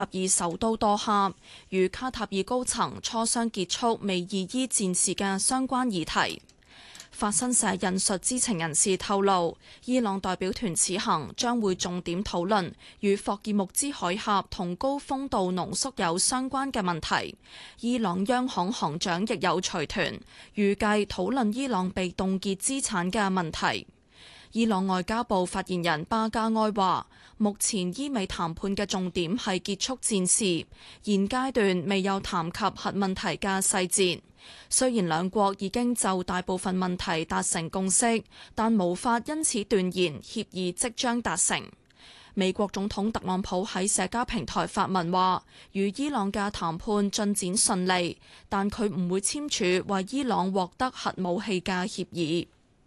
爾首都多哈，與卡塔爾高層磋商結束未異議戰事嘅相關議題。法新社引述知情人士透露，伊朗代表團此行將會重點討論與霍爾木茲海峽同高豐度濃縮鈾相關嘅問題。伊朗央行行長亦有隨團，預計討論伊朗被凍結資產嘅問題。伊朗外交部發言人巴加埃話，目前伊美談判嘅重點係結束戰事，現階段未有談及核問題嘅細節。雖然兩國已經就大部分問題達成共識，但無法因此斷言協議即將達成。美國總統特朗普喺社交平台發文話，與伊朗嘅談判進展順利，但佢唔會簽署為伊朗獲得核武器嘅協議。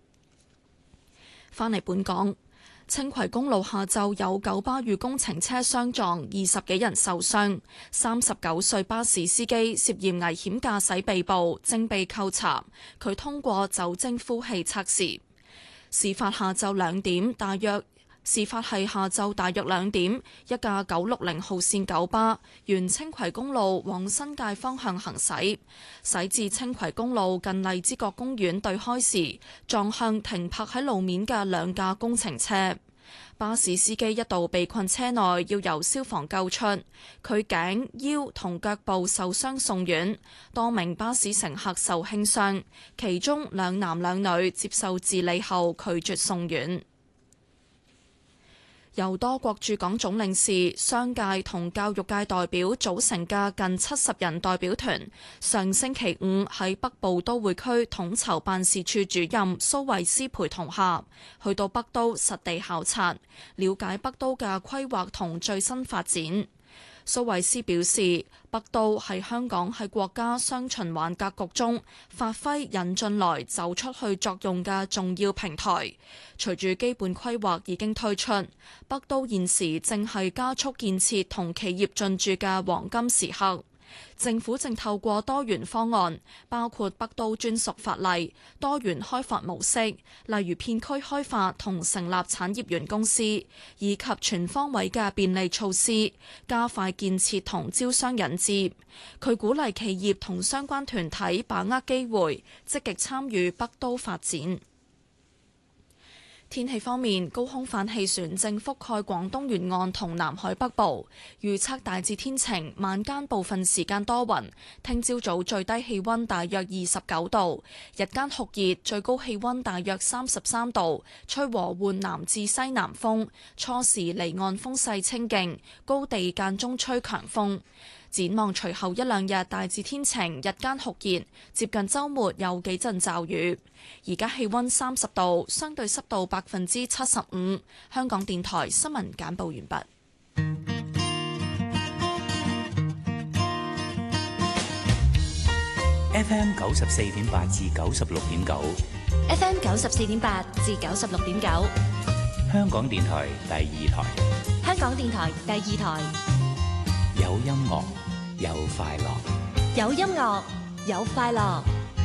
返嚟本港，青葵公路下晝有九巴與工程車相撞，20幾人受傷。39歲巴士司機涉嫌危險駕駛被捕，正被扣查。佢通過酒精呼氣測試。事發係下晝大約2點，一架960號線九巴沿青葵公路往新界方向行駛，駛至青葵公路近荔枝角公園對開時，撞向停泊喺路面嘅兩架工程車。巴士司機一度被困車內，要由消防救出，佢頸、腰同腳部受傷送院。多名巴士乘客受輕傷，其中2男2女接受治理後拒絕送院。由多國駐港總領事、商界同教育界代表組成嘅近70人代表團，上星期五喺北部都會區統籌辦事處主任蘇慧斯陪同下，去到北都實地考察，了解北都嘅規劃同最新發展。蘇慧斯表示，北都係香港喺國家雙循環格局中發揮引進來走出去作用嘅重要平台。隨住基本規劃已經推出，北都現時正係加速建設同企業進駐嘅黃金時刻。政府正透過多元方案，包括北都專屬法例、多元開發模式，例如片區開發同成立產業園公司，以及全方位嘅便利措施，加快建設同招商引資。佢鼓勵企業同相關團體把握機會，積極參與北都發展。天氣方面，高空反氣旋正覆蓋廣東沿岸同南海北部，預測大致天晴，晚間部分時間多雲。聽朝早最低氣溫大約29度，日間酷熱，最高氣溫大約33度，吹和緩南至西南風，初時離岸風勢清勁，高地間中吹強風。展望隨後1-2日大致天晴，日間酷熱，接近週末有幾陣驟雨。而家氣溫30度，相對濕度75%。香港電台新聞簡報完畢。 FM 94.8至96.9 ，FM 94.8至96.9， 香港電台第2台， 香港電台第2台， 有音樂，有快樂， 有音樂，有快樂。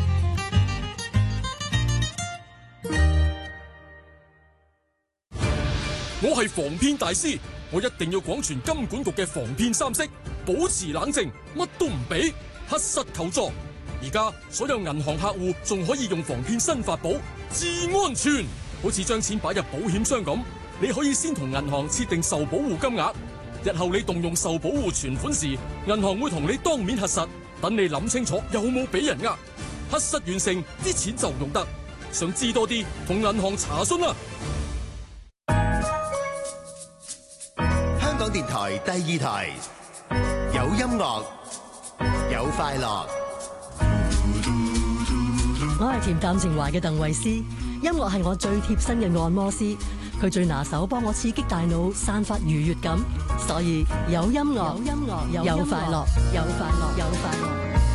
我係防騙大師，我一定要廣傳金管局嘅防騙3式，保持冷靜，乜都唔俾，核實求助。而家所有銀行客戶仲可以用防騙新法寶至安全，好似將錢擺入保險箱咁，你可以先同銀行設定受保護金額，日後你動用受保護存款時，銀行會同你當面核實，等你諗清楚有冇俾人呃，核實完成啲錢就用得。想知多啲，同銀行查詢啦。 香港電台第2台，有音樂，有快樂。 我係恬淡情懷嘅鄧慧思，音樂係我最貼身嘅按摩師，佢最拿手幫我刺激大腦，散發愉悅感，所以有音樂，有快樂，有快樂，有快樂。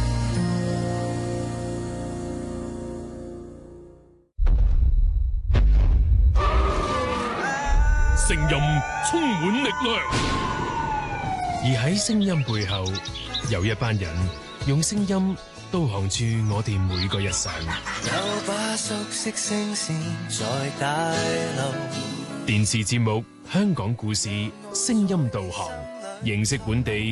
聲音充滿力量，而喺聲音背後，有一班人用聲音導航住我哋每個日常。 有把熟悉聲線在打流。 電視節目《香港故事》聲音導航， 認識本地